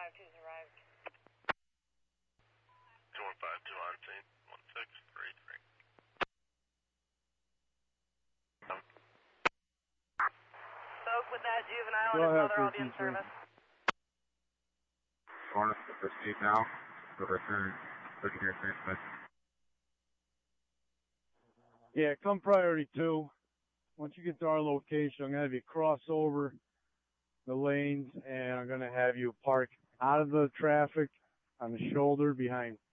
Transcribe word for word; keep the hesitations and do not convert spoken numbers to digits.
five two's arrived. two one five two on scene, one six three three. Spoke with that juvenile Go and his ahead, mother, I'll be in thirteen three. service. Warren, proceed now. The return, looking your transmission. Yeah, come priority two. Once you get to our location, I'm going to have you cross over the lanes, and I'm going to have you park out of the traffic on the shoulder behind